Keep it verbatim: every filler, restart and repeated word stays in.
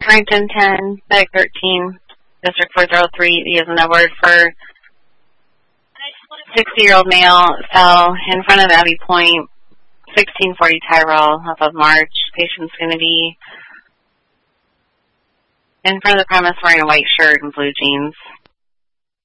Farrington ten, Medic thirteen, District four oh three, he is in the word for sixty-year-old male, fell in front of Abbey Point, sixteen forty Tyrell, off of March. Patient's going to be in front of the premise wearing a white shirt and blue jeans.